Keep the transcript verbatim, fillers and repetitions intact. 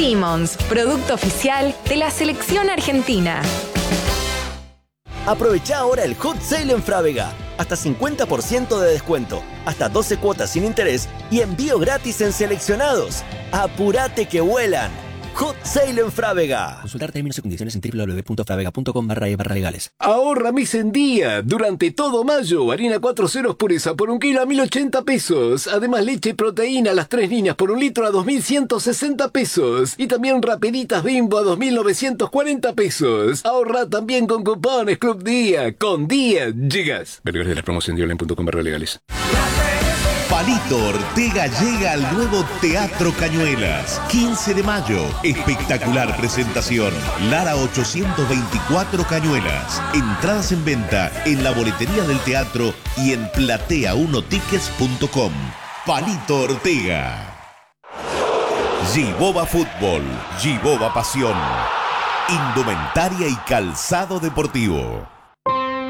Simmons, producto oficial de la selección argentina. Aprovecha ahora el Hot Sale en Frávega. Hasta cincuenta por ciento de descuento, hasta doce cuotas sin interés y envío gratis en seleccionados. ¡Apurate que vuelan! Hot Sale en Frávega. Consultar términos y condiciones en doble u doble u doble u punto fravega punto com barra e barra legales. Ahorra mes en día. Durante todo mayo, harina cuatro ceros pureza por un kilo a mil ochenta pesos. Además, leche y proteína a las tres líneas por un litro a dos mil ciento sesenta pesos. Y también rapiditas Bimbo a dos mil novecientos cuarenta pesos. Ahorra también con cupones Club Día. Con Día llegas. Vergüenza de la promoción de online punto com barra legales. Palito Ortega llega al nuevo Teatro Cañuelas. quince de mayo. Espectacular presentación. Lara ochocientos veinticuatro Cañuelas. Entradas en venta en la boletería del teatro y en platea uno tickets punto com. Palito Ortega. Giboba Fútbol. Giboba Pasión. Indumentaria y calzado deportivo.